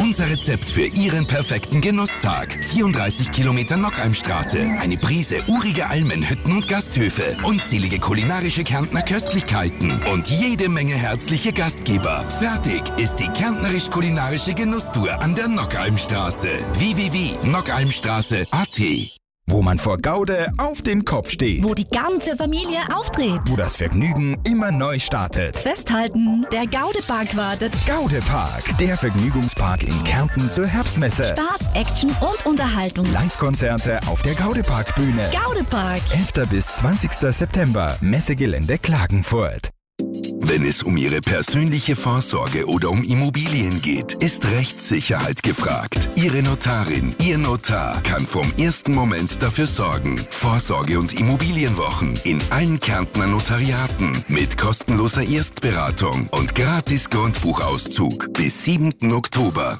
Unser Rezept für Ihren perfekten Genusstag. 34 Kilometer Nockheimstraße, eine Prise urige Almen, Hütten und Gasthöfe, unzählige kulinarische Kärntner Köstlichkeiten und jede Menge herzliche Gastgeber. Fertig ist die kärntnerisch-kulinarische Genusstour an der Nockheimstraße. www.nockheimstraße.at. Wo man vor Gaude auf dem Kopf steht. Wo die ganze Familie auftritt. Wo das Vergnügen immer neu startet. Festhalten, der Gaudepark wartet. Gaudepark, der Vergnügungspark in Kärnten zur Herbstmesse. Spaß, Action und Unterhaltung. Live-Konzerte auf der Gaudepark-Bühne. Gaudepark. 11. bis 20. September. Messegelände Klagenfurt. Wenn es um Ihre persönliche Vorsorge oder um Immobilien geht, ist Rechtssicherheit gefragt. Ihre Notarin, Ihr Notar kann vom ersten Moment dafür sorgen. Vorsorge- und Immobilienwochen in allen Kärntner Notariaten mit kostenloser Erstberatung und gratis Grundbuchauszug bis 7. Oktober.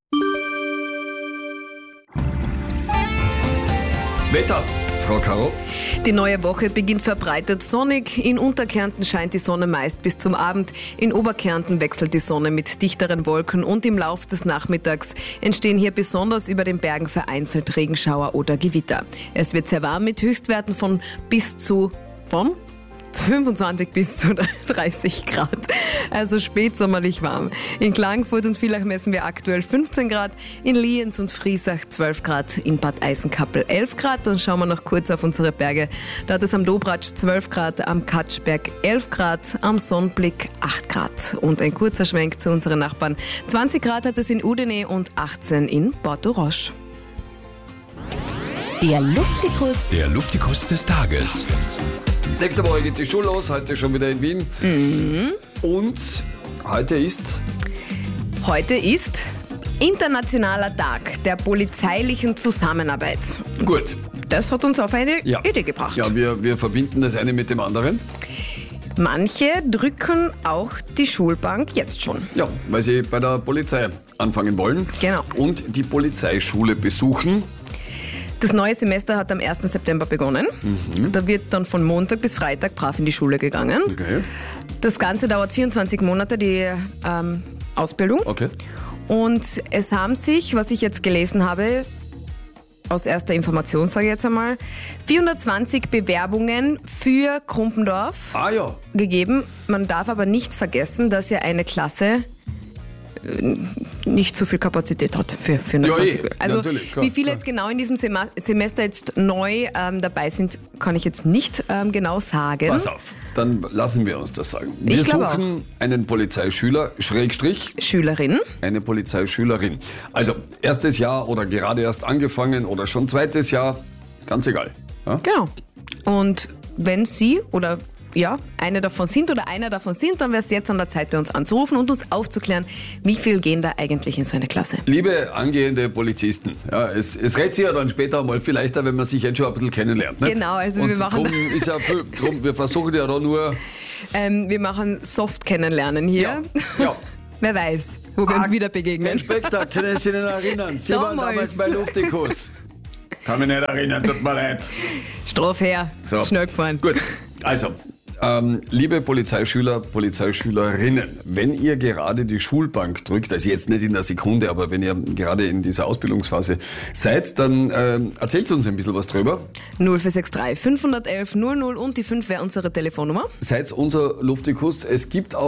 Wetter, Frau Caro. Die neue Woche beginnt verbreitet sonnig. In Unterkärnten scheint die Sonne meist bis zum Abend. In Oberkärnten wechselt die Sonne mit dichteren Wolken und im Lauf des Nachmittags entstehen hier besonders über den Bergen vereinzelt Regenschauer oder Gewitter. Es wird sehr warm mit Höchstwerten von 25 bis zu 30 Grad. Also spätsommerlich warm. In Klagenfurt und Villach messen wir aktuell 15 Grad, in Lienz und Friesach 12 Grad, in Bad Eisenkappel 11 Grad. Dann schauen wir noch kurz auf unsere Berge. Da hat es am Dobratsch 12 Grad, am Katschberg 11 Grad, am Sonnblick 8 Grad. Und ein kurzer Schwenk zu unseren Nachbarn. 20 Grad hat es in Udine und 18 in Porto Roche. Der Luftikus. Der Luftikus des Tages. Nächste Woche geht die Schule los, heute schon wieder in Wien. Und heute ist Internationaler Tag der polizeilichen Zusammenarbeit. gut. Das hat uns auf eine Idee gebracht. Ja, wir verbinden das eine mit dem anderen. Manche drücken auch die Schulbank jetzt schon. Ja, weil sie bei der Polizei anfangen wollen. Genau. Und die Polizeischule besuchen. Das neue Semester hat am 1. September begonnen. Da wird dann von Montag bis Freitag brav in die Schule gegangen. Okay. Das Ganze dauert 24 Monate, die Ausbildung. Okay. Und es haben sich, was ich jetzt gelesen habe, aus erster Information sage ich jetzt einmal, 420 Bewerbungen für Krumpendorf gegeben. Man darf aber nicht vergessen, dass ja eine Klasse nicht so viel Kapazität hat für 420. Also natürlich, klar, wie viele jetzt genau in diesem Semester jetzt neu dabei sind, kann ich jetzt nicht genau sagen. Pass auf, dann lassen wir uns das sagen. Wir suchen einen Polizeischüler, Schülerin. eine Polizeischülerin. Also erstes Jahr oder gerade erst angefangen oder schon zweites Jahr, ganz egal. Ja? Genau. Und wenn Sie oder eine davon sind oder einer davon sind, dann wäre es jetzt an der Zeit, bei uns anzurufen und uns aufzuklären, wie viel gehen da eigentlich in so eine Klasse. Liebe angehende Polizisten, ja, es rät sich ja dann später mal viel leichter, wenn man sich jetzt schon ein bisschen kennenlernt. Nicht? Genau, also und wir machen... wir versuchen ja da nur... wir machen soft kennenlernen hier. Ja. Wer weiß, wo wir uns wieder begegnen. Inspektor, können Sie sich nicht erinnern? Sie waren damals bei Luftikus. Kann mich nicht erinnern, tut mir leid. Strafe her, schnell gefahren. Gut, also... liebe Polizeischüler, Polizeischülerinnen, wenn ihr gerade die Schulbank drückt, also jetzt nicht in der Sekunde, aber wenn ihr gerade in dieser Ausbildungsphase seid, dann erzählt uns ein bisschen was drüber. 0463 511 00 und die 5 wäre unsere Telefonnummer. Seid unser Luftikus. Es gibt